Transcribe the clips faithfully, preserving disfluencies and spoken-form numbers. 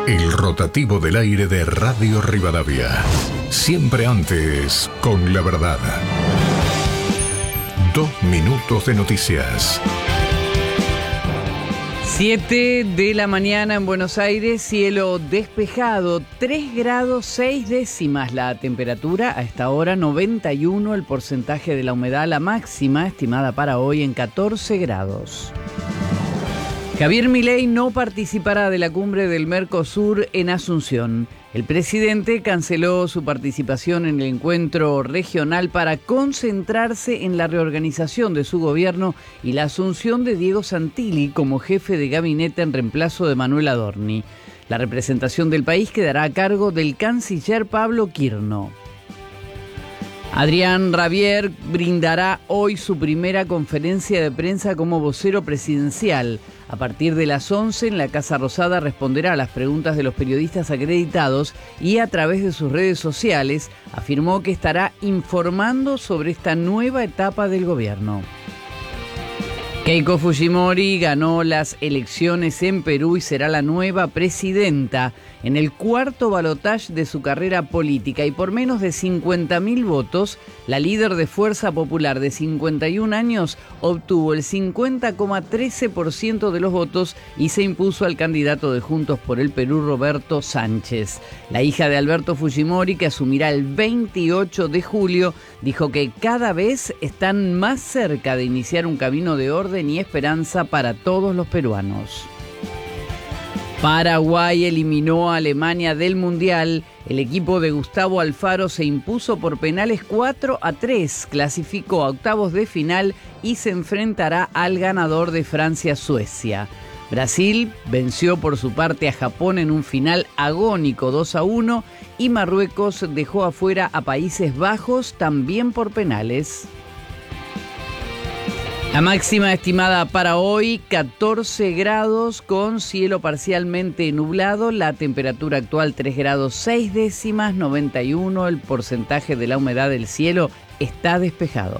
El rotativo del aire de Radio Rivadavia. Siempre antes, con la verdad. Dos minutos de noticias. Siete de la mañana en Buenos Aires, cielo despejado, tres grados seis décimas la temperatura, a esta hora noventa y uno el porcentaje de la humedad, la máxima estimada para hoy en catorce grados. Javier Milei no participará de la cumbre del Mercosur en Asunción. El presidente canceló su participación en el encuentro regional para concentrarse en la reorganización de su gobierno y la asunción de Diego Santilli como jefe de gabinete en reemplazo de Manuel Adorni. La representación del país quedará a cargo del canciller Pablo Quirno. Adrián Rabier brindará hoy su primera conferencia de prensa como vocero presidencial. A partir de las once en la Casa Rosada responderá a las preguntas de los periodistas acreditados y a través de sus redes sociales afirmó que estará informando sobre esta nueva etapa del gobierno. Keiko Fujimori ganó las elecciones en Perú y será la nueva presidenta en el cuarto balotaje de su carrera política y por menos de cincuenta mil votos, la líder de Fuerza Popular de cincuenta y un años obtuvo el cincuenta coma trece por ciento de los votos y se impuso al candidato de Juntos por el Perú, Roberto Sánchez. La hija de Alberto Fujimori, que asumirá el veintiocho de julio, dijo que cada vez están más cerca de iniciar un camino de orden y esperanza para todos los peruanos. Paraguay eliminó a Alemania del Mundial. El equipo de Gustavo Alfaro se impuso por penales cuatro a tres, clasificó a octavos de final y se enfrentará al ganador de Francia-Suecia. Brasil venció por su parte a Japón en un final agónico dos a uno y Marruecos dejó afuera a Países Bajos también por penales. La máxima estimada para hoy, catorce grados con cielo parcialmente nublado, la temperatura actual tres grados seis décimas, noventa y uno, el porcentaje de la humedad del cielo está despejado.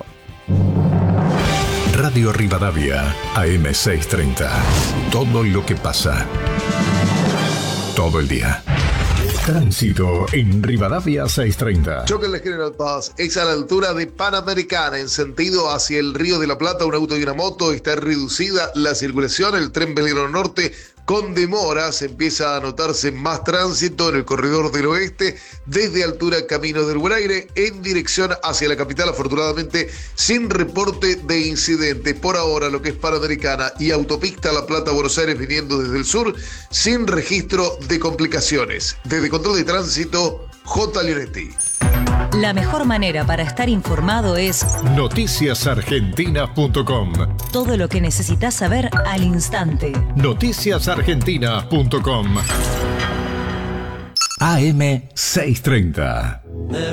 Radio Rivadavia, A M seiscientos treinta. Todo lo que pasa. Todo el día. Tránsito en Rivadavia seiscientos treinta. Choque en la General Paz, es a la altura de Panamericana, en sentido hacia el Río de la Plata, un auto y una moto, está reducida la circulación, el tren Belgrano Norte con demoras, empieza a notarse más tránsito en el corredor del oeste, desde altura Camino del Buen Aire, en dirección hacia la capital, afortunadamente sin reporte de incidente. Por ahora, lo que es Panamericana y Autopista La Plata-Buenos Aires viniendo desde el sur, sin registro de complicaciones. Desde Control de Tránsito, J. Leonetti. La mejor manera para estar informado es noticias argentinas punto com. Todo lo que necesitas saber al instante. noticias argentinas punto com. A M seiscientos treinta.